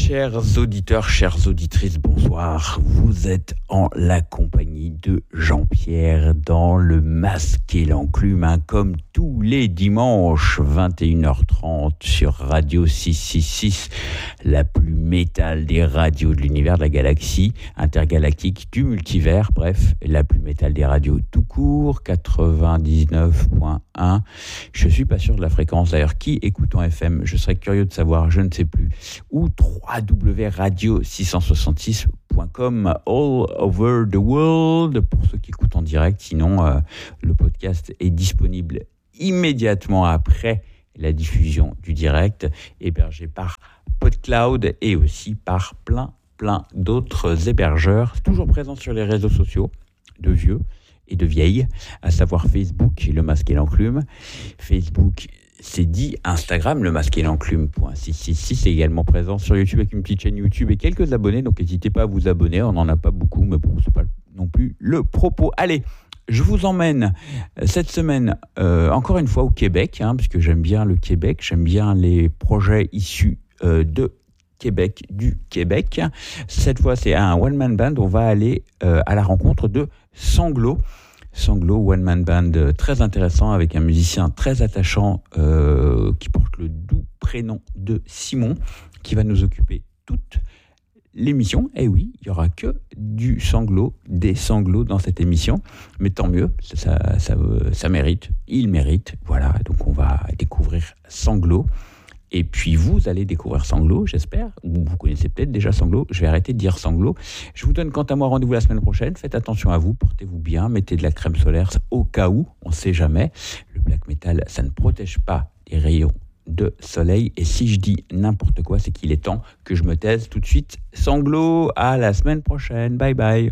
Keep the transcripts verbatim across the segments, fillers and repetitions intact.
Chers auditeurs, chères auditrices, bonsoir. Vous êtes en la compagnie de Jean-Pierre dans le Masque et l'Enclume, hein, comme tous les dimanches, vingt et une heures trente sur Radio six cent soixante-six, la plus métal des radios de l'univers, de la galaxie intergalactique, du multivers, bref, la plus métal des radios tout court, quatre-vingt-dix-neuf point un. Je suis pas sûr de la fréquence, d'ailleurs, qui écoute en F M, je serais curieux de savoir, je ne sais plus, ou w w w point radio six cent soixante-six point com, all over the world, pour ceux qui écoutent en direct. Sinon, euh, le podcast est disponible immédiatement après la diffusion du direct, hébergé par PodCloud et aussi par plein, plein d'autres hébergeurs, toujours présents sur les réseaux sociaux, de vieux et de vieilles, à savoir Facebook, le Masque et l'Enclume. Facebook, c'est dit. Instagram, le masque et l'enclume point six cent soixante-six, est également présent sur YouTube avec une petite chaîne YouTube et quelques abonnés, donc n'hésitez pas à vous abonner, on n'en a pas beaucoup, mais bon, c'est pas non plus le propos. Allez, je vous emmène cette semaine, euh, encore une fois, au Québec, hein, puisque j'aime bien le Québec, j'aime bien les projets issus euh, de Québec, du Québec. Cette fois, c'est un one-man band, on va aller euh, à la rencontre de Sanglot. Sanglot, one-man band très intéressant avec un musicien très attachant euh, qui porte le doux prénom de Simon, qui va nous occuper toute l'émission. Et oui, il n'y aura que du sanglot, des sanglots dans cette émission, mais tant mieux, ça, ça, ça, ça mérite, il mérite. Voilà, donc on va découvrir Sanglot. Et puis vous allez découvrir Sanglot, j'espère. Vous connaissez peut-être déjà Sanglot. Je vais arrêter de dire Sanglot. Je vous donne quant à moi rendez-vous la semaine prochaine. Faites attention à vous, portez-vous bien, mettez de la crème solaire au cas où, on ne sait jamais. Le black metal, ça ne protège pas les rayons de soleil. Et si je dis n'importe quoi, c'est qu'il est temps que je me taise tout de suite. Sanglot, à la semaine prochaine. Bye bye.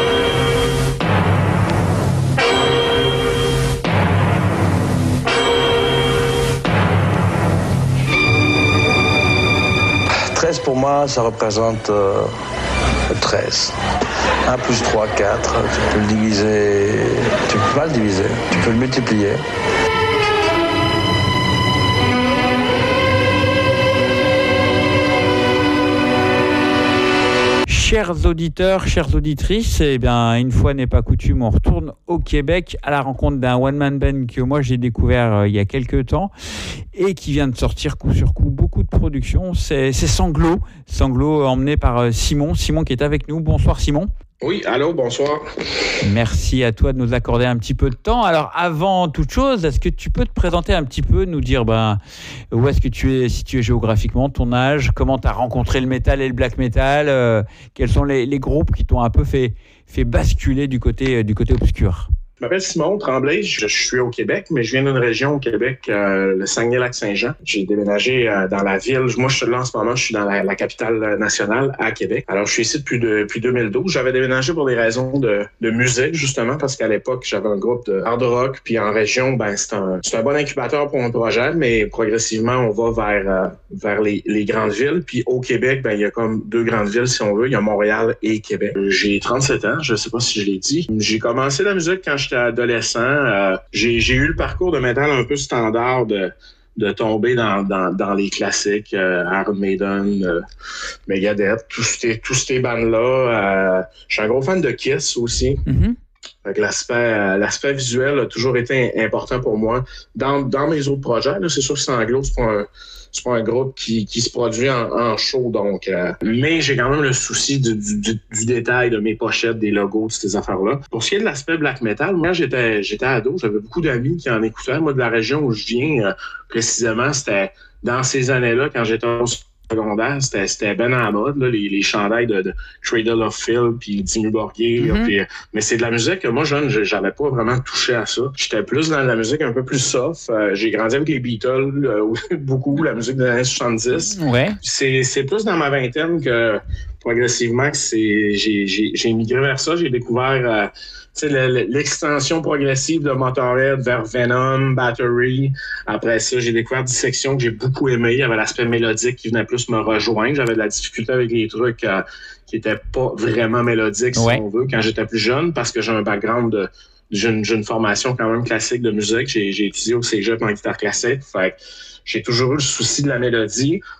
treize pour moi, ça représente euh, treize. un plus trois, quatre. Tu peux le diviser. Tu peux pas le diviser. Tu peux le multiplier. Chers auditeurs, chères auditrices, eh bien, une fois n'est pas coutume, on retourne au Québec à la rencontre d'un one-man band que moi j'ai découvert euh, il y a quelques temps et qui vient de sortir coup sur coup beaucoup de productions. C'est, c'est Sanglot, Sanglot emmené par euh, Simon, Simon qui est avec nous. Bonsoir Simon. Oui, allô, bonsoir. Merci à toi de nous accorder un petit peu de temps. Alors, avant toute chose, est-ce que tu peux te présenter un petit peu, nous dire ben, où est-ce que tu es situé géographiquement, ton âge, comment tu as rencontré le métal et le black metal, euh, quels sont les, les groupes qui t'ont un peu fait, fait basculer du côté, du côté obscur? Je m'appelle Simon Tremblay, je, je suis au Québec, mais je viens d'une région au Québec, euh, le Saguenay-Lac-Saint-Jean. J'ai déménagé euh, dans la ville. Moi, je suis là en ce moment, je suis dans la, la capitale nationale, à Québec. Alors, je suis ici depuis, de, depuis deux mille douze. J'avais déménagé pour des raisons de, de musique, justement, parce qu'à l'époque, j'avais un groupe de hard rock, puis en région, ben c'est un, c'est un bon incubateur pour un projet, mais progressivement, on va vers, euh, vers les, les grandes villes. Puis au Québec, ben il y a comme deux grandes villes, si on veut. Il y a Montréal et Québec. J'ai trente-sept ans, je sais pas si je l'ai dit. J'ai commencé la musique quand j'étais adolescent. Euh, j'ai, j'ai eu le parcours de métal un peu standard de, de tomber dans, dans, dans les classiques, euh, Iron Maiden, euh, Megadeth, tous ces, tous ces bandes-là. Euh, je suis un gros fan de Kiss aussi. Mm-hmm. Fait que l'aspect, euh, l'aspect visuel a toujours été important pour moi. Dans, dans mes autres projets, là, c'est sûr que Sanglot, c'est pas un, c'est pas un groupe qui, qui se produit en, en show, donc. Euh, mais j'ai quand même le souci du, du, du, du détail de mes pochettes, des logos, de ces affaires-là. Pour ce qui est de l'aspect black metal, moi, j'étais, j'étais ado, j'avais beaucoup d'amis qui en écoutaient. Moi, de la région où je viens, euh, précisément, c'était dans ces années-là, quand j'étais au secondaire, c'était, c'était ben en mode, là, les, les chandails de, de Cradle of Filth, puis Dimmu Borgir. Mm-hmm. Puis, mais c'est de la musique que moi, jeune, j'avais pas vraiment touché à ça. J'étais plus dans la musique un peu plus soft. Euh, j'ai grandi avec les Beatles, euh, beaucoup, la musique des années soixante-dix. Ouais. C'est, c'est plus dans ma vingtaine que progressivement que c'est, j'ai, j'ai, j'ai migré vers ça. J'ai découvert euh, tu sais, l'extension progressive de Motorhead vers Venom, Battery. Après ça, j'ai découvert Dissection que j'ai beaucoup aimé. Il y avait l'aspect mélodique qui venait plus me rejoindre. J'avais de la difficulté avec les trucs euh, qui étaient pas vraiment mélodiques, si ouais. on veut, quand j'étais plus jeune, parce que j'ai un background de j'ai une, j'ai une formation quand même classique de musique. J'ai, j'ai étudié au cégep en guitare classique. Fait que j'ai toujours eu le souci de la mélodie.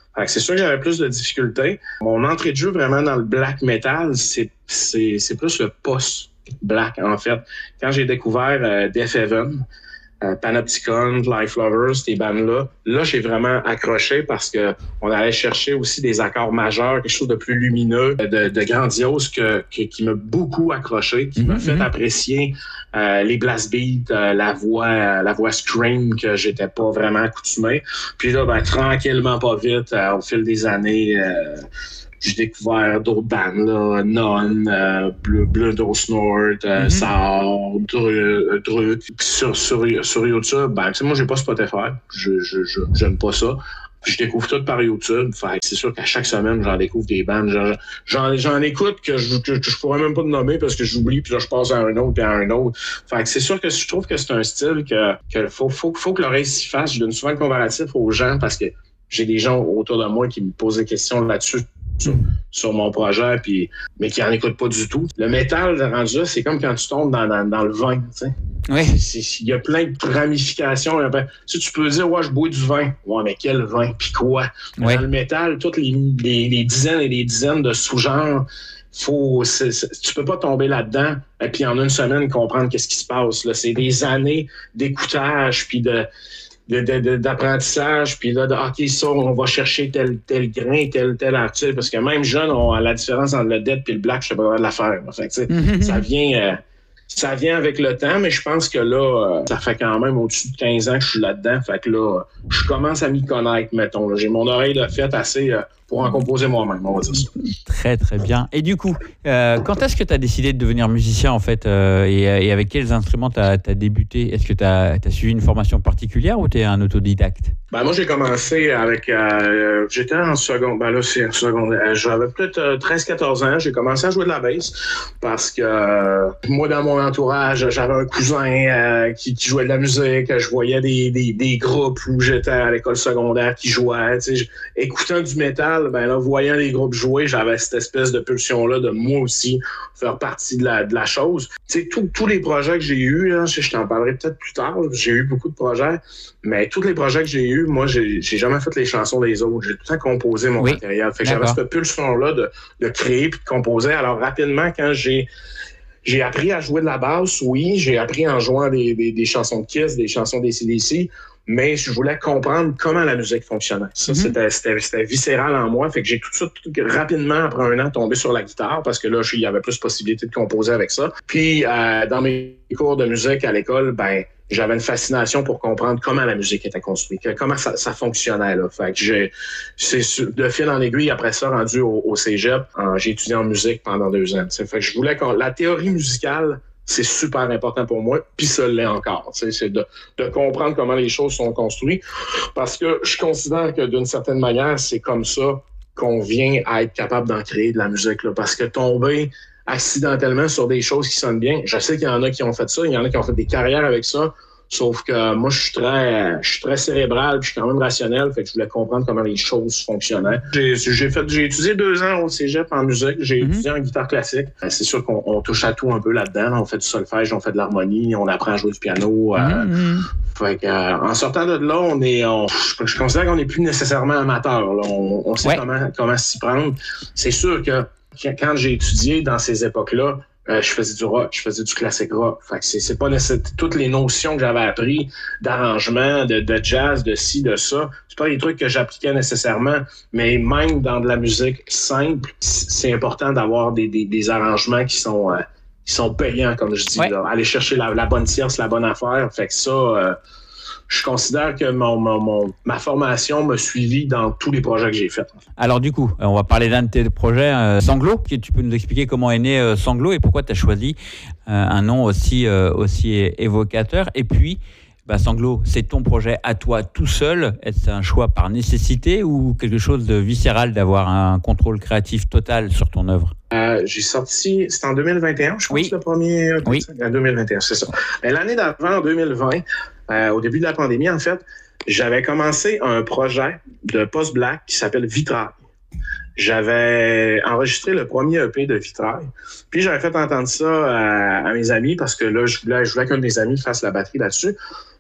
Fait que c'est sûr que j'avais plus de difficultés. Mon entrée de jeu vraiment dans le black metal, c'est, c'est, c'est plus le post-black, en fait. Quand j'ai découvert euh, Death Heaven, euh, Panopticon, Life Lovers, ces bandes-là, là, j'ai vraiment accroché parce que on allait chercher aussi des accords majeurs, quelque chose de plus lumineux, de, de grandiose que, que, qui m'a beaucoup accroché, qui mm-hmm. m'a fait apprécier euh, les blast beats, euh, la voix, euh, la voix scream que j'étais pas vraiment accoutumé. Puis là, ben, tranquillement, pas vite, euh, au fil des années, euh, j'ai découvert d'autres bandes, là, Non, euh, Blood Oath Snort, euh, mm-hmm. Sour, Druk, Druk. Sur, sur, sur YouTube, ben, tu sais, moi, j'ai pas Spotify. Je, je, je, j'aime pas ça. Puis je découvre tout par YouTube. Fait que c'est sûr qu'à chaque semaine, j'en découvre des bandes. J'en, j'en, j'en écoute que je, que, que je pourrais même pas te nommer parce que j'oublie, puis là, je passe à un autre, puis à un autre. Fait que c'est sûr que je trouve que c'est un style que, que faut, faut, faut que l'oreille s'y fasse. Je donne souvent le comparatif aux gens parce que j'ai des gens autour de moi qui me posent des questions là-dessus. Sur, sur mon projet, puis, mais qui n'en écoutent pas du tout. Le métal, rendu là, c'est comme quand tu tombes dans, dans, dans le vin. Tu sais. Oui. Il y a plein de ramifications. Si tu peux dire, ouais, je bois du vin. Ouais, mais quel vin? Puis quoi? Oui. Dans le métal, toutes les, les, les dizaines et les dizaines de sous-genres, faut, c'est, c'est, tu peux pas tomber là-dedans et puis en une semaine comprendre qu'est-ce qui se passe. Là. C'est des années d'écoutage, puis de. De, de, de, d'apprentissage, puis là, de, OK, ça, on va chercher tel, tel grain, tel, tel article, parce que même jeune, on a la différence entre le dead et le black, je sais pas vraiment de la faire. Fait que, mm-hmm. ça vient, euh, ça vient avec le temps, mais je pense que là, euh, ça fait quand même au-dessus de quinze ans que je suis là-dedans, fait que là, je commence à m'y connaître, mettons. Là. J'ai mon oreille de fait assez euh, pour en composer moi-même, on va dire ça. Très, très bien. Et du coup, euh, quand est-ce que tu as décidé de devenir musicien, en fait, euh, et, et avec quels instruments tu as débuté? Est-ce que tu as suivi une formation particulière ou tu es un autodidacte? Ben, moi, j'ai commencé avec... Euh, j'étais en seconde... Ben là, c'est en seconde... J'avais peut-être euh, treize quatorze ans. J'ai commencé à jouer de la bass parce que euh, moi, dans mon entourage, j'avais un cousin euh, qui, qui jouait de la musique. Je voyais des, des, des groupes où j'étais à l'école secondaire qui jouaient. Tu sais, écoutant du métal, ben là, voyant les groupes jouer, j'avais cette espèce de pulsion-là de moi aussi faire partie de la, de la chose. Tu sais, tous les projets que j'ai eus, là, je, je t'en parlerai peut-être plus tard, j'ai eu beaucoup de projets, mais tous les projets que j'ai eus, moi, j'ai, j'ai jamais fait les chansons des autres. J'ai tout le temps composé mon oui, matériel. Fait que j'avais cette pulsion-là de, de créer puis de composer. Alors, rapidement, quand j'ai j'ai appris à jouer de la basse, oui, j'ai appris en jouant des, des, des chansons de Kiss, des chansons des C D C, mais je voulais comprendre comment la musique fonctionnait. Ça, mm-hmm. c'était, c'était, c'était viscéral en moi. Fait que j'ai tout de suite, rapidement, après un an, tombé sur la guitare parce que là, il y avait plus de possibilités de composer avec ça. Puis, euh, dans mes cours de musique à l'école, ben, j'avais une fascination pour comprendre comment la musique était construite, comment ça, ça fonctionnait. Là. Fait que j'ai, c'est de fil en aiguille, après ça, rendu au, au cégep, euh, j'ai étudié en musique pendant deux ans. T'sais. Fait que je voulais qu'on, la théorie musicale, c'est super important pour moi, puis ça l'est encore. C'est de, de comprendre comment les choses sont construites, parce que je considère que d'une certaine manière, c'est comme ça qu'on vient à être capable d'en créer de la musique. Là, parce que tomber accidentellement sur des choses qui sonnent bien, je sais qu'il y en a qui ont fait ça, il y en a qui ont fait des carrières avec ça, sauf que moi, je suis très, je suis très cérébral, puis je suis quand même rationnel, fait que je voulais comprendre comment les choses fonctionnaient. J'ai, j'ai fait, j'ai étudié deux ans au cégep en musique, j'ai mm-hmm. étudié en guitare classique. C'est sûr qu'on on touche à tout un peu là-dedans. On fait du solfège, on fait de l'harmonie, on apprend à jouer du piano. Mm-hmm. Euh, fait que, euh, en sortant de là, on est, on, je, je considère qu'on n'est plus nécessairement amateur. Là. On, on sait ouais. comment, comment s'y prendre. C'est sûr que quand j'ai étudié dans ces époques-là, euh, je faisais du rock, je faisais du classique rock. Fait que c'est, c'est pas nécessaire. Toutes les notions que j'avais apprises d'arrangement, de, de jazz, de ci, de ça, c'est pas des trucs que j'appliquais nécessairement, mais même dans de la musique simple, c'est important d'avoir des, des, des arrangements qui sont, euh, qui sont payants, comme je dis. Ouais. Là. Aller chercher la, la bonne tierce, la bonne affaire. Fait que ça... Euh, je considère que mon, mon, mon, ma formation m'a suivi dans tous les projets que j'ai faits. Alors du coup, on va parler d'un de tes projets, euh, Sanglot. Tu peux nous expliquer comment est né euh, Sanglot et pourquoi tu as choisi euh, un nom aussi, euh, aussi évocateur. Et puis, bah, Sanglot, c'est ton projet à toi tout seul. Est-ce un choix par nécessité ou quelque chose de viscéral d'avoir un contrôle créatif total sur ton œuvre? Euh, j'ai sorti, c'était en deux mille vingt et un, je pense, oui. le premier. Oui. En deux mille vingt et un, c'est ça. Mais l'année d'avant, en deux mille vingt, euh, au début de la pandémie, en fait, j'avais commencé un projet de post-black qui s'appelle Vitrail. J'avais enregistré le premier E P de Vitrail, puis j'avais fait entendre ça à, à mes amis parce que là, je voulais, je voulais qu'un de mes amis fasse la batterie là-dessus.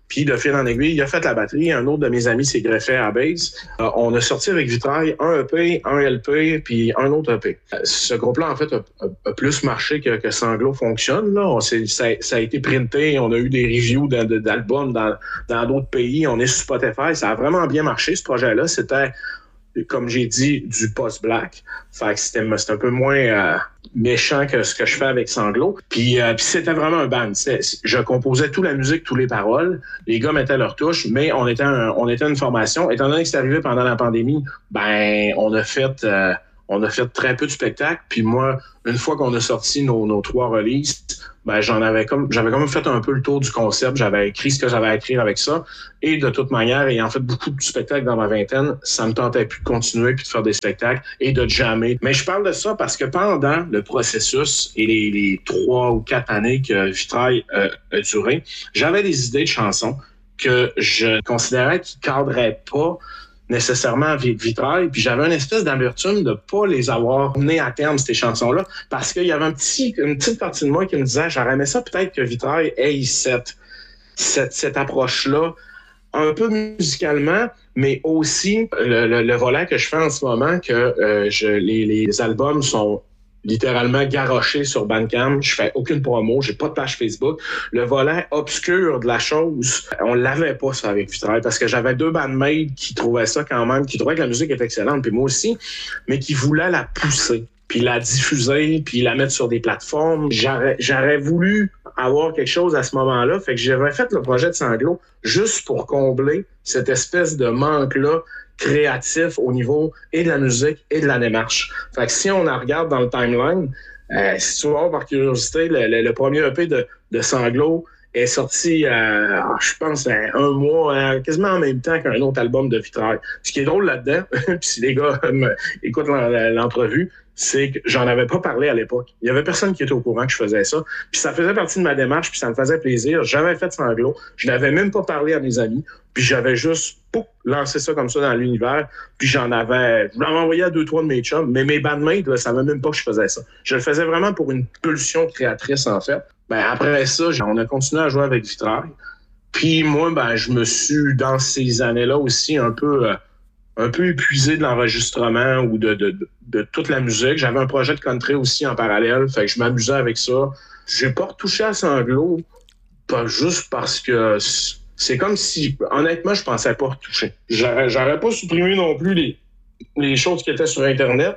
Puis de fil en aiguille, il a fait la batterie. Un autre de mes amis s'est greffé à la bass. Euh, on a sorti avec Vitrail un E P, un L P, puis un autre E P. Euh, ce groupe-là, en fait, a, a, a plus marché que, que Sanglot fonctionne. Là. On s'est, ça, ça a été printé. On a eu des reviews d'albums dans, dans d'autres pays. On est sur Spotify. Ça a vraiment bien marché, ce projet-là. C'était, comme j'ai dit, du post-black. Fait que c'était, c'était un peu moins euh, méchant que ce que je fais avec Sanglot. Puis, euh, puis c'était vraiment un band. C'était, je composais toute la musique, toutes les paroles. Les gars mettaient leurs touches, mais on était, un, on était une formation. Étant donné que c'est arrivé pendant la pandémie, ben on a fait... Euh, On a fait très peu de spectacles. Puis moi, une fois qu'on a sorti nos, nos trois releases, ben j'en avais comme j'avais quand même fait un peu le tour du concept. J'avais écrit ce que j'avais à écrire avec ça. Et de toute manière, ayant fait beaucoup de spectacles dans ma vingtaine, ça me tentait plus de continuer puis de faire des spectacles et de jammer. Mais je parle de ça parce que pendant le processus et les, les trois ou quatre années que Vitrail euh, a duré, j'avais des idées de chansons que je considérais qui cadraient pas nécessairement avec Vitrail, puis j'avais une espèce d'amertume de pas les avoir menées à terme, ces chansons-là, parce qu'il y avait un petit, une petite partie de moi qui me disait, j'aurais aimé ça peut-être que Vitrail ait cette, cette, cette approche-là, un peu musicalement, mais aussi le, le, le volet que je fais en ce moment, que euh, je, les, les albums sont littéralement garoché sur Bandcamp. Je fais aucune promo, j'ai pas de page Facebook. Le volet obscur de la chose, on l'avait pas ça avec Vitrail parce que j'avais deux bandmates qui trouvaient ça quand même, qui trouvaient que la musique était excellente, puis moi aussi, mais qui voulaient la pousser, puis la diffuser, puis la mettre sur des plateformes. J'aurais, j'aurais voulu avoir quelque chose à ce moment-là, fait que j'avais fait le projet de Sanglot juste pour combler cette espèce de manque-là créatif au niveau et de la musique et de la démarche. Fait que si on en regarde dans le timeline, euh, si tu vas voir par curiosité, le, le, le premier E P de, de Sanglot est sorti, euh, je pense, un mois, euh, quasiment en même temps qu'un autre album de Vitrail. Ce qui est drôle là-dedans, puis si les gars me, écoutent l'entrevue, c'est que j'en avais pas parlé à l'époque. Il y avait personne qui était au courant que je faisais ça. Puis ça faisait partie de ma démarche, puis ça me faisait plaisir. J'avais fait Sanglot. Je n'avais même pas parlé à mes amis. Puis j'avais juste pouf, lancé ça comme ça dans l'univers. Puis j'en avais... Je l'avais envoyé à deux, trois de mes chums. Mais mes bandmates, là, ça ne savait même pas que je faisais ça. Je le faisais vraiment pour une pulsion créatrice, en fait. Ben après ça, on a continué à jouer avec Vitrail. Puis moi, ben je me suis, dans ces années-là aussi, un peu... Euh, un peu épuisé de l'enregistrement ou de, de, de, de toute la musique. J'avais un projet de country aussi en parallèle, fait que je m'amusais avec ça. J'ai pas retouché à Sanglot, pas juste parce que c'est comme si, honnêtement, je pensais pas retoucher. J'aurais, j'aurais pas supprimé non plus les, les choses qui étaient sur Internet.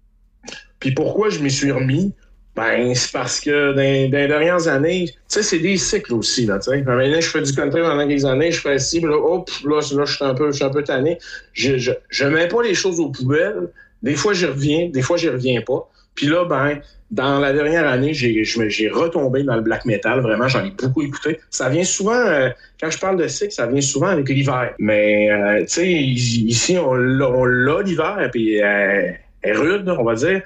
Puis pourquoi je m'y suis remis? Ben, c'est parce que dans, dans les dernières années, tu sais, c'est des cycles aussi, là, tu sais. Maintenant, je fais du country pendant quelques années, je fais ci, puis là, hop, là, là, je suis un peu, je suis un peu tanné. Je, je, je mets pas les choses aux poubelles. Des fois, j'y reviens, des fois, j'y reviens pas. Puis là, ben, dans la dernière année, j'ai, j'ai retombé dans le black metal, vraiment, j'en ai beaucoup écouté. Ça vient souvent, euh, quand je parle de cycle, ça vient souvent avec l'hiver. Mais, euh, tu sais, ici, on l'a, on l'a l'hiver, puis... Euh, est rude, on va dire.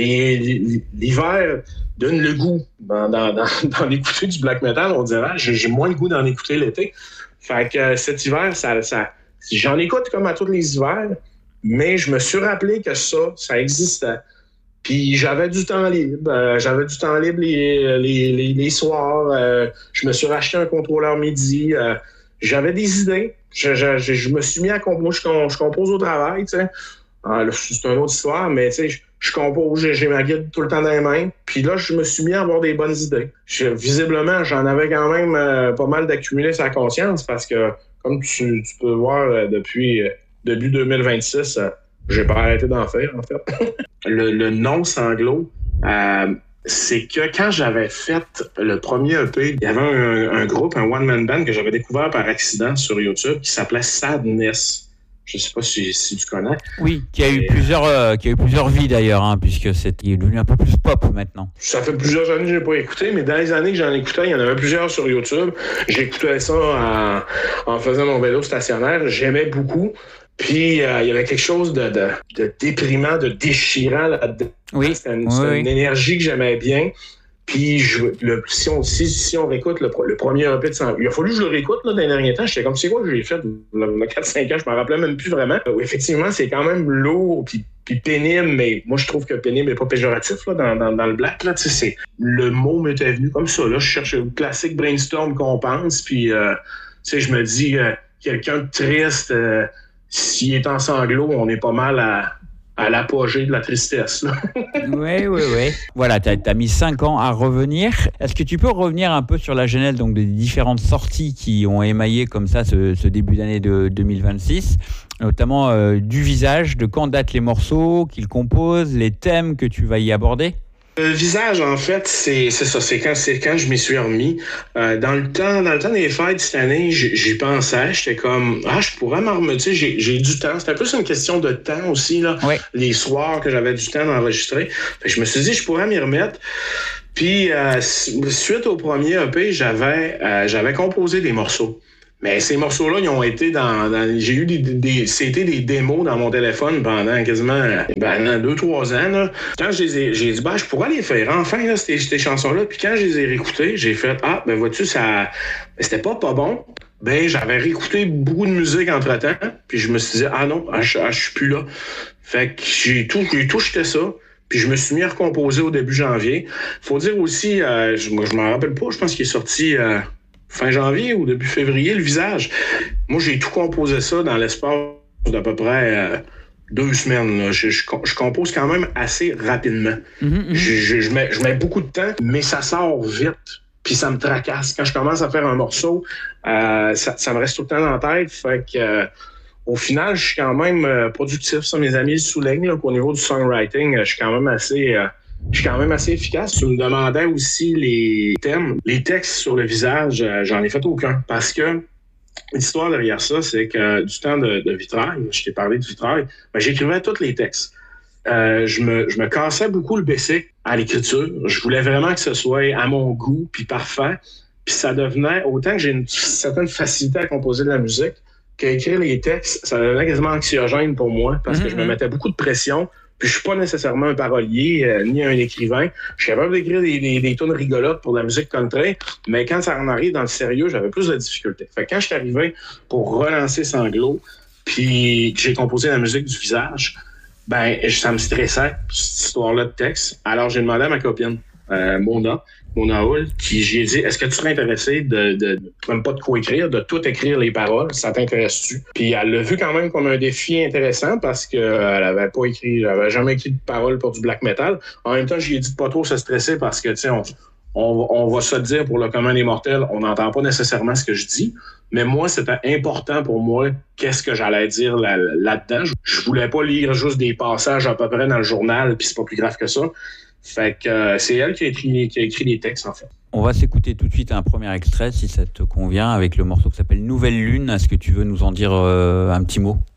Puis l'hiver donne le goût dans, dans, dans, dans l'écouter du black metal, on dirait. J'ai, j'ai moins le goût d'en écouter l'été. Fait que euh, cet hiver, ça, ça, j'en écoute comme à tous les hivers, mais je me suis rappelé que ça, ça existait. Puis j'avais du temps libre. Euh, j'avais du temps libre les, les, les, les soirs. Euh, je me suis racheté un contrôleur MIDI. Euh, j'avais des idées. Je, je, je, je me suis mis à composer. Moi, je, je compose au travail, tu sais. Ah, là, c'est une autre histoire, mais tu sais, je, je compose, j'ai, j'ai ma guide tout le temps dans les mains. Puis là, je me suis mis à avoir des bonnes idées. Je, visiblement, j'en avais quand même euh, pas mal d'accumuler sa conscience parce que, comme tu, tu peux voir, euh, depuis euh, début deux mille vingt-six, euh, j'ai pas arrêté d'en faire, en fait. le, le nom Sanglot, euh, c'est que quand j'avais fait le premier E P, il y avait un, un groupe, un one-man band que j'avais découvert par accident sur YouTube qui s'appelait Sadness. Je sais pas si, si tu connais. Oui, qui a eu Et... plusieurs, euh, qui a eu plusieurs vies d'ailleurs, hein, puisque c'est devenu un peu plus pop maintenant. Ça fait plusieurs années que j'ai pas écouté, mais dans les années que j'en écoutais, il y en avait plusieurs sur YouTube. J'écoutais ça en, en faisant mon vélo stationnaire. J'aimais beaucoup. Puis euh, il y avait quelque chose de, de, de déprimant, de déchirant là-dedans. Oui. C'était une, oui, c'était oui. une énergie que j'aimais bien. Puis je, le, si, on, si, si on réécoute le, le premier E P de Sanglot, il a fallu que je le réécoute là, dans les derniers temps. J'étais comme, c'est quoi que j'ai fait le, le quatre cinq ans? Je m'en rappelais même plus vraiment. Euh, effectivement, c'est quand même lourd puis, puis pénible, mais moi, je trouve que pénible n'est pas péjoratif là, dans, dans, dans le black. Là, c'est, le mot m'était venu comme ça. Là, je cherche le classique brainstorm qu'on pense, puis... Euh, sais, je me dis, euh, quelqu'un de triste, euh, s'il est en sanglots, on est pas mal à, à l'apogée de la tristesse. Oui, oui, oui. Voilà, tu as mis cinq ans à revenir. Est-ce que tu peux revenir un peu sur la genèse donc, des différentes sorties qui ont émaillé comme ça ce, ce début d'année de deux mille vingt-six, notamment euh, du visage, de quand datent les morceaux qu'ils composent, les thèmes que tu vas y aborder? Le visage, en fait, c'est, c'est ça, c'est quand, c'est quand je m'y suis remis. Euh, dans le temps, dans le temps des fêtes cette année, j'y, j'y pensais, j'étais comme, ah, je pourrais m'en remettre, tu sais, j'ai, j'ai du temps. C'était plus une question de temps aussi, là. Oui. Les soirs que j'avais du temps d'enregistrer. Fait que je me suis dit, je pourrais m'y remettre. Puis, euh, suite au premier E P, j'avais, euh, j'avais composé des morceaux. Mais ces morceaux-là, ils ont été dans... dans j'ai eu des, des... C'était des démos dans mon téléphone pendant quasiment ben, deux, trois ans. Là. Quand je les ai... J'ai dit, ben, je pourrais les faire enfin, là, ces, ces chansons-là. Puis quand je les ai réécoutées, j'ai fait, ah, ben vois-tu, ça... C'était pas pas bon. Ben, j'avais réécouté beaucoup de musique entre-temps. Puis je me suis dit, ah non, ah, je, ah, je suis plus là. Fait que j'ai tout, j'ai tout jeté ça. Puis je me suis mis à recomposer au début janvier. Faut dire aussi, euh, je, moi, je m'en rappelle pas, je pense qu'il est sorti... Euh, fin janvier ou début février, le visage. Moi, j'ai tout composé ça dans l'espace d'à peu près euh, deux semaines. Là. Je, je, je compose quand même assez rapidement. Mm-hmm. Je, je, je, mets, je mets beaucoup de temps, mais ça sort vite. Puis ça me tracasse. Quand je commence à faire un morceau, euh, ça, ça me reste tout le temps dans la tête. Fait que, euh, au final, je suis quand même euh, productif. Ça, mes amis le soulignent là, qu'au niveau du songwriting, je suis quand même assez... Euh, Je suis quand même assez efficace. Tu me demandais aussi les thèmes. Les textes sur le visage, euh, j'en ai fait aucun. Parce que l'histoire derrière ça, c'est que du temps de, de vitrail, je t'ai parlé de vitrail, ben, j'écrivais tous les textes. Euh, je, me, je me cassais beaucoup le basic à l'écriture. Je voulais vraiment que ce soit à mon goût, puis parfait. Puis ça devenait, autant que j'ai une certaine facilité à composer de la musique, qu'à écrire les textes, ça devenait quasiment anxiogène pour moi, parce mm-hmm. que je me mettais beaucoup de pression. Puis je suis pas nécessairement un parolier euh, ni un écrivain. Je suis capable d'écrire des, des, des tunes rigolotes pour la musique country, mais quand ça en arrive dans le sérieux, j'avais plus de difficultés. Fait que quand je suis arrivé pour relancer Sanglot, puis que j'ai composé la musique du visage, ben ça me stressait, cette histoire-là de texte. Alors j'ai demandé à ma copine, euh, Mona, Mona Hull, qui j'ai dit, est-ce que tu serais intéressé de, de, même pas de co-écrire, de tout écrire les paroles, ça t'intéresse-tu? Puis elle l'a vu quand même comme un défi intéressant parce qu'elle avait pas écrit, elle avait jamais écrit de paroles pour du black metal. En même temps, j'ai dit de pas trop se stresser parce que, tu sais, on, on, on va se dire pour le commun des mortels, on n'entend pas nécessairement ce que je dis. Mais moi, c'était important pour moi, qu'est-ce que j'allais dire là, là-dedans. Je voulais pas lire juste des passages à peu près dans le journal, puis c'est pas plus grave que ça. Fait que euh, c'est elle qui a écrit, qui a écrit les textes, en fait. On va s'écouter tout de suite un premier extrait, si ça te convient, avec le morceau qui s'appelle Nouvelle Lune. Est-ce que tu veux nous en dire euh, un petit mot?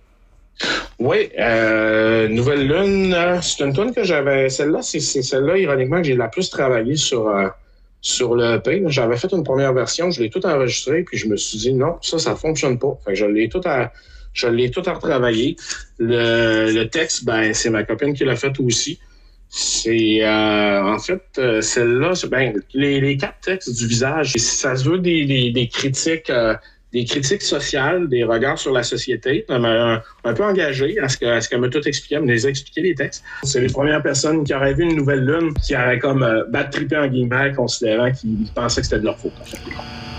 Oui, euh, Nouvelle Lune, c'est une tune que j'avais... Celle-là, c'est, c'est celle-là, ironiquement, que j'ai la plus travaillé sur, euh, sur le E P. J'avais fait une première version, je l'ai tout enregistré, puis je me suis dit, non, ça, ça fonctionne pas. Fait que je l'ai tout à... Je l'ai tout à retravailler. Le, le texte, ben, c'est ma copine qui l'a fait aussi. C'est euh, en fait euh, celle-là, c'est, ben, les, les quatre textes du visage, ça se veut des, des, des critiques, euh, des critiques sociales, des regards sur la société, un, un peu engagé à ce que à ce qu'elle m'a tout expliqué, elle me les a expliqué les textes. C'est les premières personnes qui auraient vu une nouvelle lune, qui auraient comme euh, bad trippé en guillemets, considérant qu'ils pensaient que c'était de leur faute. En fait.